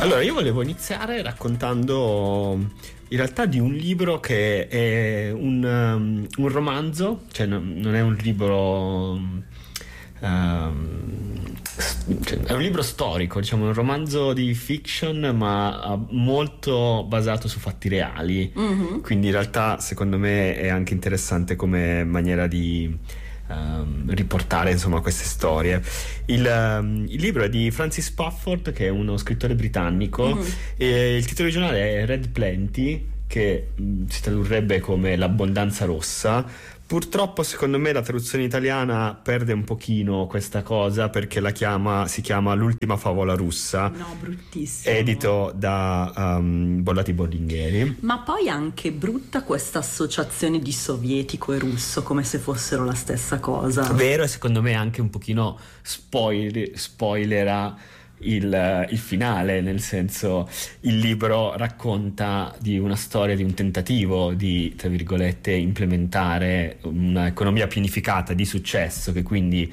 Allora, io volevo iniziare raccontando in realtà di un libro che è un romanzo, cioè non è un libro, cioè, è un libro storico, diciamo un romanzo di fiction, ma molto basato su fatti reali. Quindi in realtà secondo me è anche interessante come maniera di riportare insomma queste storie. Il libro è di Francis Spufford, che è uno scrittore britannico, e il titolo originale è Red Plenty, che si tradurrebbe come l'abbondanza rossa. Purtroppo secondo me la traduzione italiana perde un pochino questa cosa, perché si chiama L'ultima favola russa. No, bruttissimo. Edito da Bollati Bordigheri. Ma poi anche brutta questa associazione di sovietico e russo, come se fossero la stessa cosa. Vero, e secondo me anche un pochino spoilera il finale, nel senso, il libro racconta di una storia di un tentativo di, tra virgolette, implementare un'economia pianificata di successo, che quindi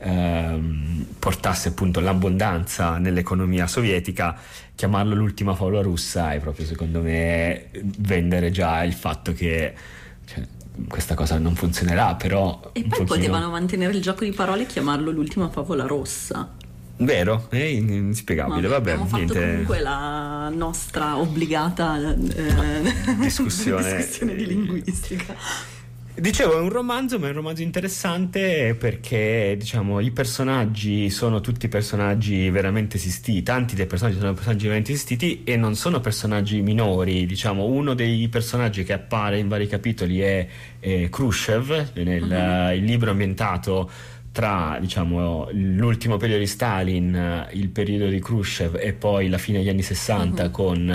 portasse appunto l'abbondanza nell'economia sovietica. Chiamarlo l'ultima favola russa è proprio, secondo me, vendere già il fatto che, cioè, questa cosa non funzionerà, però e poi potevano mantenere il gioco di parole e chiamarlo l'ultima favola rossa. Vero, è inspiegabile. Vabbè, abbiamo fatto niente. Comunque la nostra obbligata discussione di linguistica. Dicevo, è un romanzo, ma è un romanzo interessante perché, diciamo, i personaggi sono tutti personaggi veramente esistiti. Tanti dei personaggi sono personaggi veramente esistiti e non sono personaggi minori. Diciamo, uno dei personaggi che appare in vari capitoli è Khrushchev, il libro ambientato tra, diciamo, l'ultimo periodo di Stalin, il periodo di Khrushchev e poi la fine degli anni 60 con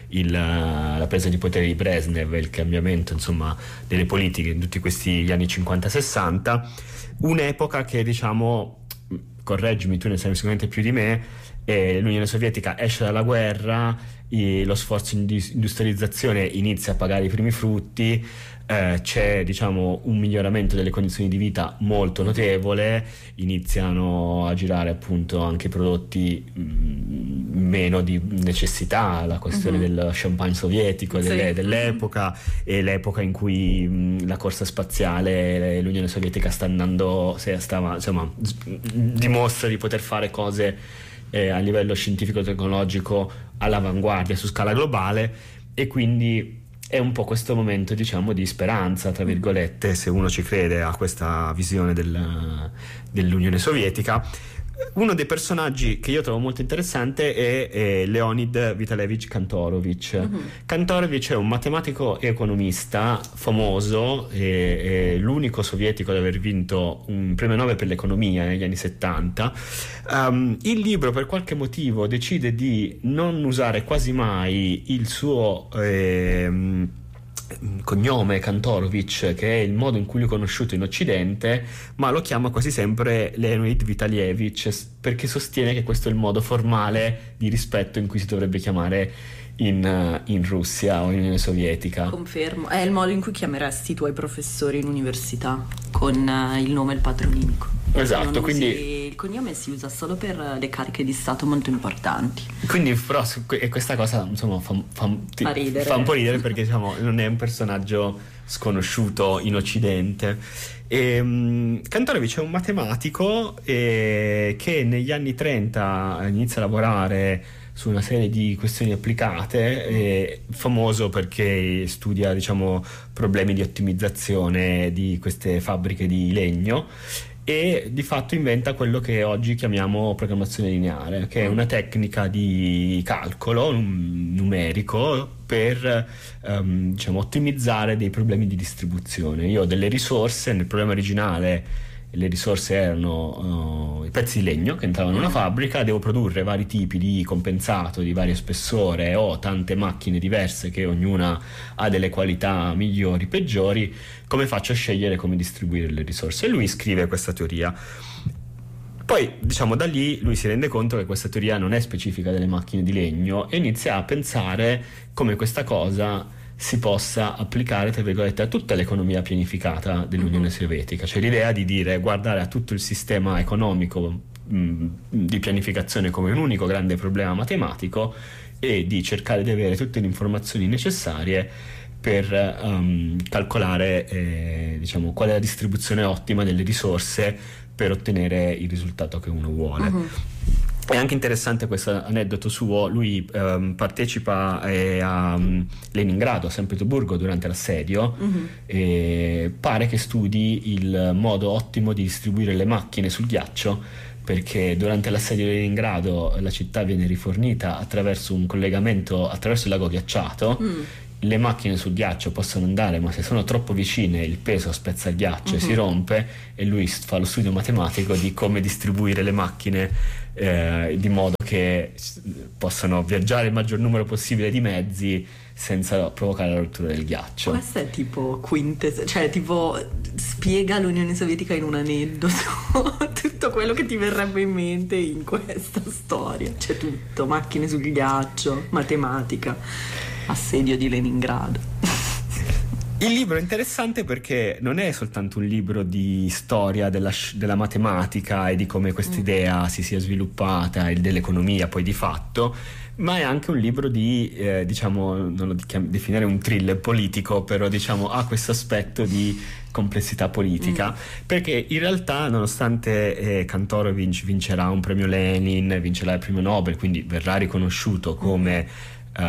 la presa di potere di Brezhnev e il cambiamento, insomma, delle politiche in tutti questi anni 50-60. Un'epoca che, diciamo, correggimi, tu ne sai sicuramente più di me, l'Unione Sovietica esce dalla guerra, lo sforzo di industrializzazione inizia a pagare i primi frutti, c'è, diciamo, un miglioramento delle condizioni di vita molto notevole, iniziano a girare appunto anche prodotti meno di necessità, la questione del champagne sovietico dell'epoca, e l'epoca in cui la corsa spaziale, l'Unione Sovietica dimostra di poter fare cose a livello scientifico-tecnologico all'avanguardia su scala globale, e quindi è un po' questo momento, diciamo, di speranza, tra virgolette, se uno ci crede a questa visione dell'Unione Sovietica. Uno dei personaggi che io trovo molto interessante è Leonid Vitalevich Kantorovich. Kantorovich è un matematico e economista famoso, è l'unico sovietico ad aver vinto un premio Nobel per l'economia negli anni 70. Il libro, per qualche motivo, decide di non usare quasi mai il suo cognome Kantorovich, che è il modo in cui lui è conosciuto in Occidente, ma lo chiama quasi sempre Leonid Vitalievich, perché sostiene che questo è il modo formale di rispetto in cui si dovrebbe chiamare in Russia o in Unione Sovietica. Confermo, è il modo in cui chiameresti i tuoi professori in università, con il nome e il patronimico. Esatto, quindi il cognome si usa solo per le cariche di Stato molto importanti. Quindi, però, e questa cosa, insomma, fa un po' ridere, perché, diciamo, non è un personaggio sconosciuto in Occidente. Kantorovich è un matematico che negli anni 30 inizia a lavorare su una serie di questioni applicate, è famoso perché studia, diciamo, problemi di ottimizzazione di queste fabbriche di legno, e di fatto inventa quello che oggi chiamiamo programmazione lineare, che è una tecnica di calcolo numerico per diciamo, ottimizzare dei problemi di distribuzione. Io ho delle risorse, nel problema originale le risorse erano i pezzi di legno che entravano in una fabbrica, devo produrre vari tipi di compensato di vario spessore, ho tante macchine diverse che ognuna ha delle qualità migliori, peggiori, come faccio a scegliere come distribuire le risorse? E lui scrive questa teoria. Poi, diciamo, da lì lui si rende conto che questa teoria non è specifica delle macchine di legno e inizia a pensare come questa cosa si possa applicare, tra virgolette, a tutta l'economia pianificata dell'Unione Sovietica. Cioè l'idea di guardare a tutto il sistema economico di pianificazione come un unico grande problema matematico e di cercare di avere tutte le informazioni necessarie per calcolare diciamo qual è la distribuzione ottima delle risorse per ottenere il risultato che uno vuole. È anche interessante questo aneddoto suo. Lui partecipa a Leningrado, a San Pietroburgo, durante l'assedio, e pare che studi il modo ottimo di distribuire le macchine sul ghiaccio, perché durante l'assedio di Leningrado la città viene rifornita attraverso un collegamento attraverso il lago ghiacciato. Le macchine sul ghiaccio possono andare, ma se sono troppo vicine il peso spezza il ghiaccio e si rompe, e lui fa lo studio matematico di come distribuire le macchine di modo che possano viaggiare il maggior numero possibile di mezzi senza provocare la rottura del ghiaccio. Questo è tipo cioè tipo spiega l'Unione Sovietica in un aneddoto tutto quello che ti verrebbe in mente in questa storia. C'è tutto: macchine sul ghiaccio, matematica, assedio di Leningrado. Il libro è interessante perché non è soltanto un libro di storia della matematica e di come questa idea si sia sviluppata e dell'economia poi di fatto, ma è anche un libro di, diciamo, non lo definire un thriller politico, però diciamo ha questo aspetto di complessità politica, perché in realtà nonostante Kantorovich vincerà un premio Lenin, vincerà il premio Nobel, quindi verrà riconosciuto come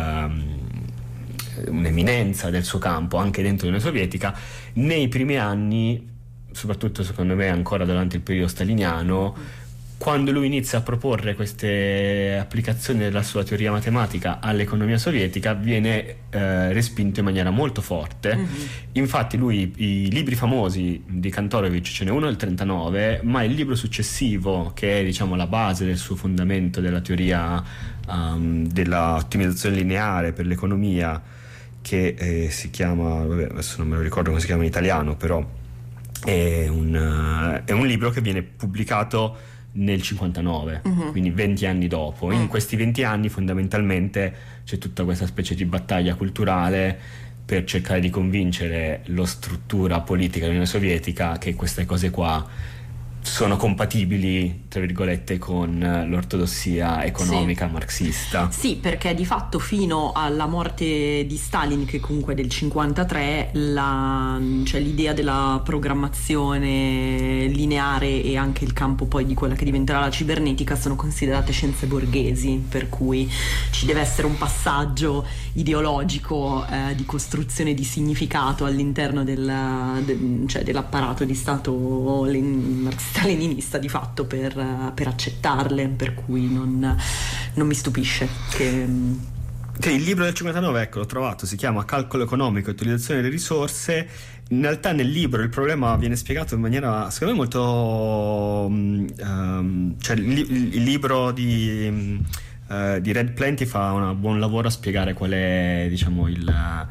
un'eminenza del suo campo anche dentro l'Unione Sovietica, nei primi anni, soprattutto secondo me ancora durante il periodo staliniano, quando lui inizia a proporre queste applicazioni della sua teoria matematica all'economia sovietica, viene respinto in maniera molto forte. Infatti lui, i libri famosi di Kantorovich, ce n'è uno del 39, ma il libro successivo, che è diciamo la base del suo fondamento della teoria della ottimizzazione lineare per l'economia, che si chiama, adesso non me lo ricordo come si chiama in italiano, però è un libro che viene pubblicato nel 59, quindi 20 anni dopo. In questi 20 anni fondamentalmente c'è tutta questa specie di battaglia culturale per cercare di convincere la struttura politica dell'Unione Sovietica che queste cose qua sono compatibili, tra virgolette, con l'ortodossia economica marxista. Sì, perché di fatto fino alla morte di Stalin, che comunque è del 53, cioè l'idea della programmazione lineare e anche il campo poi di quella che diventerà la cibernetica sono considerate scienze borghesi, per cui ci deve essere un passaggio ideologico di costruzione di significato all'interno cioè dell'apparato di Stato marxista-leninista di fatto per accettarle, per cui non mi stupisce che... Il libro del 59, ecco, l'ho trovato, si chiama Calcolo economico e utilizzazione delle risorse. In realtà nel libro il problema viene spiegato in maniera secondo me molto cioè il libro di Red Plenty fa un buon lavoro a spiegare qual è, diciamo, la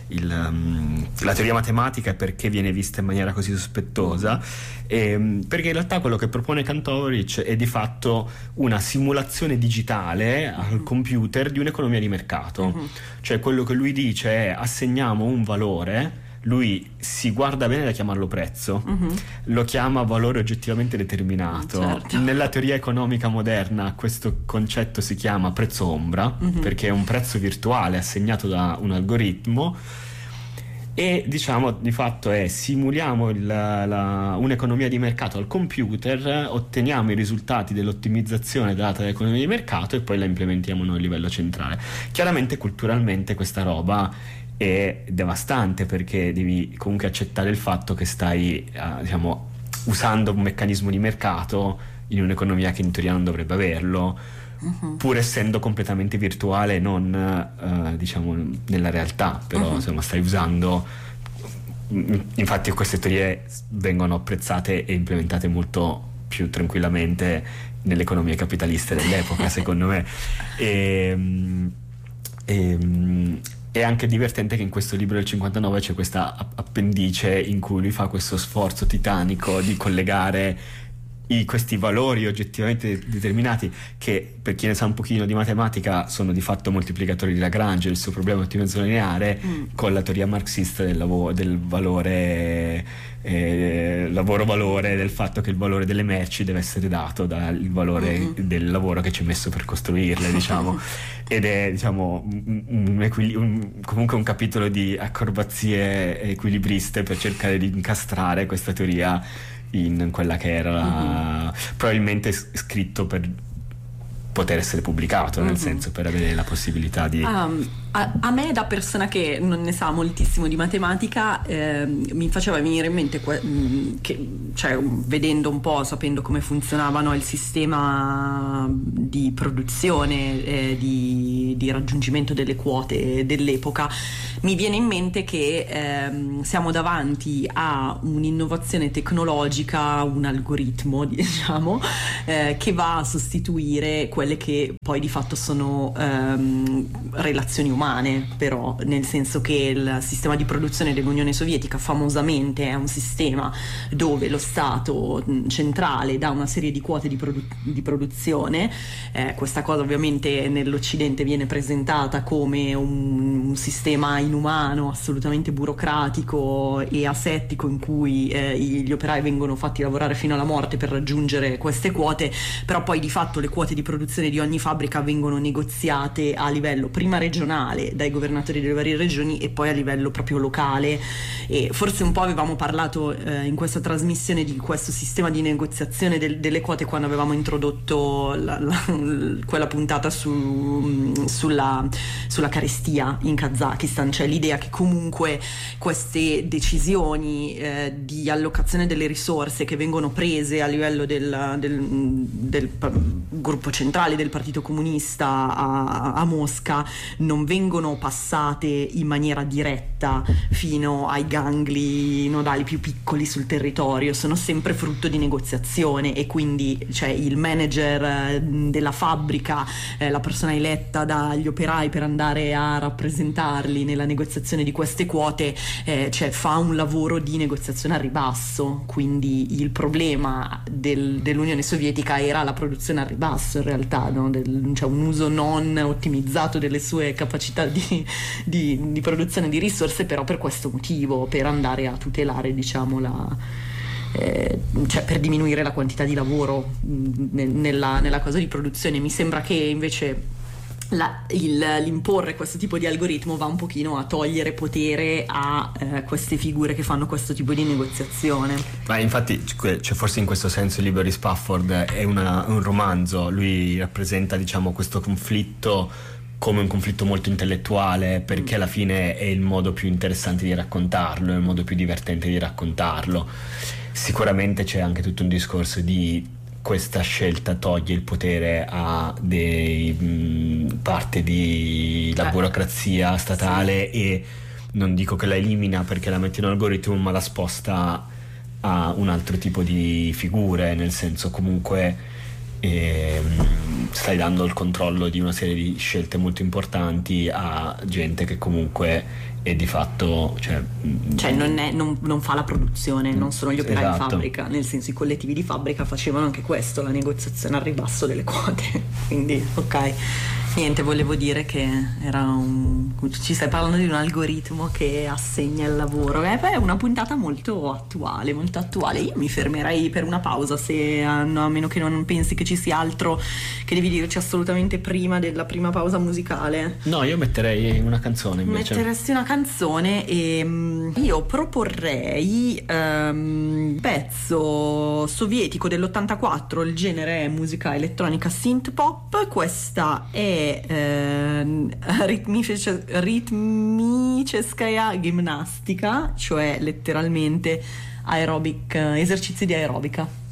teoria matematica e perché viene vista in maniera così sospettosa, perché in realtà quello che propone Kantorovich è di fatto una simulazione digitale al computer di un'economia di mercato. Cioè quello che lui dice è: assegniamo un valore, lui si guarda bene da chiamarlo prezzo, lo chiama valore oggettivamente determinato. Certo. Nella teoria economica moderna questo concetto si chiama prezzo ombra, perché è un prezzo virtuale assegnato da un algoritmo, e diciamo di fatto simuliamo un'economia di mercato al computer, otteniamo i risultati dell'ottimizzazione data dall'economia di mercato e poi la implementiamo noi a livello centrale. Chiaramente culturalmente questa roba è devastante, perché devi comunque accettare il fatto che stai diciamo usando un meccanismo di mercato in un'economia che in teoria non dovrebbe averlo, pur essendo completamente virtuale, non diciamo nella realtà, però insomma stai usando. Infatti queste teorie vengono apprezzate e implementate molto più tranquillamente nell'economia capitalista dell'epoca, secondo me. È anche divertente che in questo libro del 59 c'è questa appendice in cui lui fa questo sforzo titanico di collegare questi valori oggettivamente determinati, che per chi ne sa un pochino di matematica sono di fatto moltiplicatori di Lagrange, il suo problema di ottimizzazione lineare, con la teoria marxista del valore lavoro-valore, del fatto che il valore delle merci deve essere dato dal valore del lavoro che ci è messo per costruirle, diciamo. Ed è, diciamo, comunque un capitolo di acrobazie equilibriste per cercare di incastrare questa teoria in quella che era probabilmente scritto per poter essere pubblicato, nel senso, per avere la possibilità di... A me, da persona che non ne sa moltissimo di matematica, mi faceva venire in mente che, cioè, vedendo un po', sapendo come funzionavano il sistema di produzione, di raggiungimento delle quote dell'epoca, mi viene in mente che siamo davanti a un'innovazione tecnologica, un algoritmo, diciamo, che va a sostituire quelle che poi di fatto sono relazioni umane, però, nel senso che il sistema di produzione dell'Unione Sovietica famosamente è un sistema dove lo Stato centrale dà una serie di quote di produzione. Questa cosa ovviamente nell'Occidente viene presentata come un sistema inumano, assolutamente burocratico e asettico, in cui gli operai vengono fatti lavorare fino alla morte per raggiungere queste quote, però poi di fatto le quote di produzione di ogni fabbrica vengono negoziate a livello prima regionale dai governatori delle varie regioni e poi a livello proprio locale. E forse un po' avevamo parlato in questa trasmissione di questo sistema di negoziazione delle quote quando avevamo introdotto quella puntata sulla carestia in Kazakistan, cioè l'idea che comunque queste decisioni di allocazione delle risorse che vengono prese a livello del gruppo centrale del Partito Comunista a Mosca non vengono passate in maniera diretta fino ai gangli nodali più piccoli sul territorio, sono sempre frutto di negoziazione, e quindi, cioè, il manager della fabbrica, la persona eletta dagli operai per andare a rappresentarli nella negoziazione di queste quote, cioè fa un lavoro di negoziazione a ribasso. Quindi il problema dell'Unione Sovietica era la produzione a ribasso, in realtà, no? Cioè un uso non ottimizzato delle sue capacità di produzione di risorse, però per questo motivo, per andare a tutelare, diciamo, cioè per diminuire la quantità di lavoro nella cosa di produzione. Mi sembra che invece l'imporre questo tipo di algoritmo va un pochino a togliere potere a queste figure che fanno questo tipo di negoziazione. Ma infatti, cioè, forse in questo senso il libro di Spafford è un romanzo. Lui rappresenta, diciamo, questo conflitto come un conflitto molto intellettuale, perché alla fine è il modo più interessante di raccontarlo, è il modo più divertente di raccontarlo. Sicuramente c'è anche tutto un discorso di questa scelta toglie il potere a parte della burocrazia statale, sì. E non dico che la elimina perché la mette in algoritmo, ma la sposta a un altro tipo di figure, nel senso, comunque stai dando il controllo di una serie di scelte molto importanti a gente che comunque è di fatto, cioè non fa la produzione, non sono gli operai, esatto, in fabbrica, nel senso, i collettivi di fabbrica facevano anche questo, la negoziazione al ribasso delle quote. Quindi ok, niente, volevo dire che ci stai parlando di un algoritmo che assegna il lavoro. È una puntata molto attuale. Io mi fermerei per una pausa, a meno che non pensi che ci sia altro che devi dirci assolutamente prima della prima pausa musicale. No, io metterei una canzone invece. Metteresti una canzone, e io proporrei pezzo sovietico dell'84, il genere è musica elettronica synth pop. Questa è ritmicheskaya gimnastica, cioè letteralmente esercizi di aerobica.